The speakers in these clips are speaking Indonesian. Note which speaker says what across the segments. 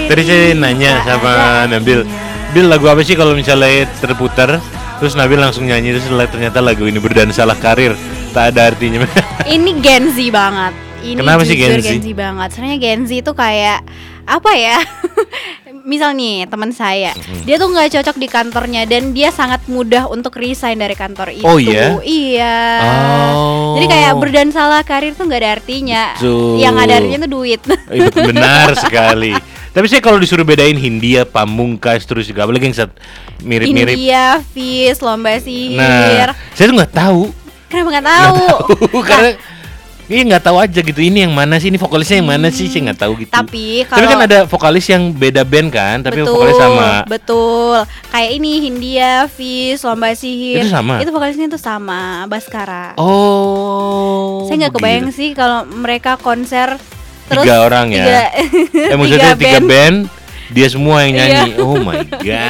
Speaker 1: Tadi saya nanya sama Nabil, Bil lagu apa sih kalau misalnya terputar terus Nabil langsung nyanyi, terus ternyata lagu ini Berdansalah Karir, tak ada artinya.
Speaker 2: Ini Gen Z banget. Ini
Speaker 1: kenapa sih Gen Z?
Speaker 2: Gen Z banget. Sebenarnya Gen Z itu kayak apa ya? Misal nih teman saya, dia tuh nggak cocok di kantornya dan dia sangat mudah untuk resign dari kantor itu.
Speaker 1: Oh iya?
Speaker 2: Iya.
Speaker 1: Oh.
Speaker 2: Jadi kayak berdansalah karir tuh nggak ada artinya.
Speaker 1: Betul.
Speaker 2: Yang ada artinya tuh duit.
Speaker 1: Benar sekali. Tapi saya kalau disuruh bedain Hindia, Pamungkas, terus juga apalagi yang mirip-mirip.
Speaker 2: Hindia, Fis, Lomba Sihir.
Speaker 1: Nah, saya tuh nggak tahu.
Speaker 2: Kenapa nggak tahu?
Speaker 1: Karena nggak tahu aja gitu. Ini yang mana sih? Ini vokalisnya yang mana sih? Saya nggak tahu gitu.
Speaker 2: Tapi
Speaker 1: kan ada vokalis yang beda band kan, tapi
Speaker 2: betul,
Speaker 1: vokalis sama.
Speaker 2: Betul. Kayak ini Hindia, Fis, Lomba Sihir.
Speaker 1: Itu sama.
Speaker 2: Itu vokalisnya tuh sama, Baskara.
Speaker 1: Oh.
Speaker 2: Saya nggak kebayang sih kalau mereka konser terus
Speaker 1: 3 orang ya. Maksudnya 3 band. Dia semua yang nyanyi. Oh my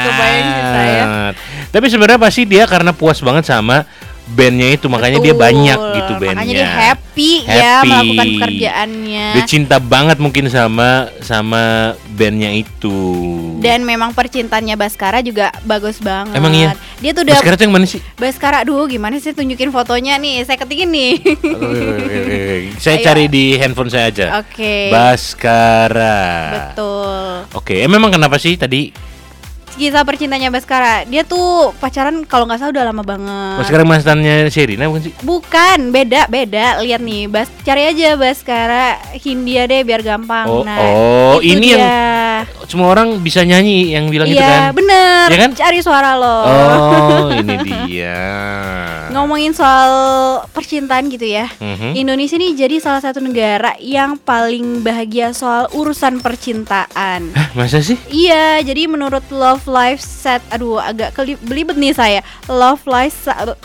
Speaker 1: god. Tapi sebenarnya pasti dia karena puas banget sama bandnya itu, makanya dia banyak gitu bandnya.
Speaker 2: Makanya dia happy ya melakukan pekerjaannya.
Speaker 1: Dia cinta banget mungkin sama bandnya itu.
Speaker 2: Dan memang percintaannya Baskara juga bagus banget.
Speaker 1: Emang iya?
Speaker 2: Dia tuh udah.
Speaker 1: Baskara tuh yang mana sih?
Speaker 2: Baskara, aduh gimana sih tunjukin fotonya nih? Saya ketingin nih.
Speaker 1: Saya cari di handphone saya aja.
Speaker 2: Oke.
Speaker 1: Baskara.
Speaker 2: Betul.
Speaker 1: Oke, memang kenapa sih tadi?
Speaker 2: Kisah percintaannya Baskara, dia tuh pacaran kalau nggak salah udah lama banget.
Speaker 1: Baskara mantannya Sherina bukan sih?
Speaker 2: Bukan, beda. Lihat nih, cari aja Baskara Hindia deh biar gampang.
Speaker 1: Ini dia. Yang semua orang bisa nyanyi yang bilang gitu kan?
Speaker 2: Iya, bener.
Speaker 1: Ya kan?
Speaker 2: Cari suara lo.
Speaker 1: Oh, ini dia.
Speaker 2: Ngomongin soal percintaan gitu ya. Indonesia nih jadi salah satu negara yang paling bahagia soal urusan percintaan.
Speaker 1: Hah, masa sih?
Speaker 2: Iya, jadi menurut Love Life Set, aduh agak belibet nih saya. Love Life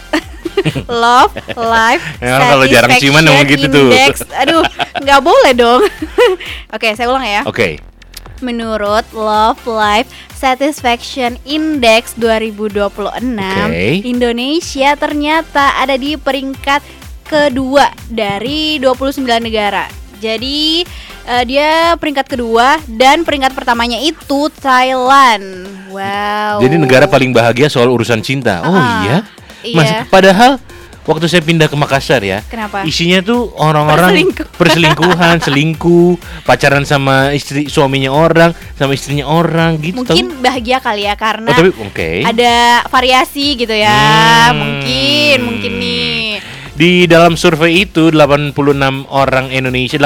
Speaker 1: kalau jarang ciuman emang gitu
Speaker 2: Index.
Speaker 1: tuh.
Speaker 2: Aduh, nggak boleh dong. Oke, saya ulang ya.
Speaker 1: Oke.
Speaker 2: Menurut Love Life Satisfaction Index 2026, Indonesia ternyata ada di peringkat kedua dari 29 negara. Jadi dia peringkat kedua dan peringkat pertamanya itu Thailand. Wow.
Speaker 1: Jadi negara paling bahagia soal urusan cinta. Oh iya.
Speaker 2: Iya.
Speaker 1: Padahal waktu saya pindah ke Makassar ya.
Speaker 2: Kenapa?
Speaker 1: Isinya tuh orang-orang perselingkuhan, selingkuh, pacaran sama suaminya orang, sama istrinya orang gitu.
Speaker 2: Mungkin bahagia kali ya karena
Speaker 1: ada
Speaker 2: variasi gitu ya. Mungkin nih.
Speaker 1: Di dalam survei itu 86% orang Indonesia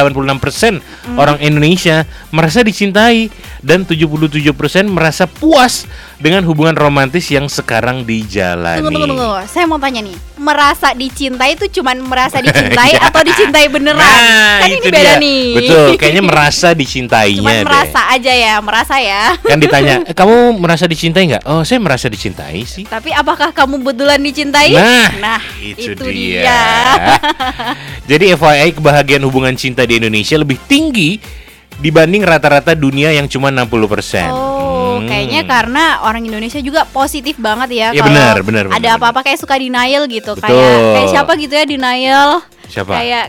Speaker 1: merasa dicintai dan 77% merasa puas dengan hubungan romantis yang sekarang dijalani.
Speaker 2: Tunggu. Saya mau tanya nih, merasa dicintai itu cuman merasa dicintai atau dicintai beneran? Kan ini beda nih.
Speaker 1: Betul, kayaknya merasa dicintainya.
Speaker 2: Cuman merasa aja ya, merasa ya.
Speaker 1: Kan ditanya, kamu merasa dicintai nggak? Oh, saya merasa dicintai sih.
Speaker 2: Tapi apakah kamu betulan dicintai?
Speaker 1: Nah itu dia. Jadi FYI, kebahagiaan hubungan cinta di Indonesia lebih tinggi dibanding rata-rata dunia yang cuma 60%.
Speaker 2: Kayaknya karena orang Indonesia juga positif banget ya.
Speaker 1: Ya benar.
Speaker 2: Ada apa-apa kayak suka denial gitu.
Speaker 1: Betul.
Speaker 2: Kayak siapa gitu ya denial.
Speaker 1: Siapa?
Speaker 2: Kayak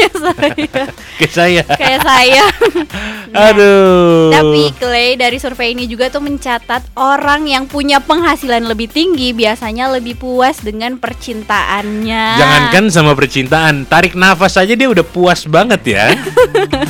Speaker 1: saya.
Speaker 2: Kayak saya.
Speaker 1: Aduh.
Speaker 2: Tapi Clay, dari survei ini juga tuh mencatat orang yang punya penghasilan lebih tinggi biasanya lebih puas dengan percintaannya.
Speaker 1: Jangankan sama percintaan, tarik nafas aja dia udah puas banget ya.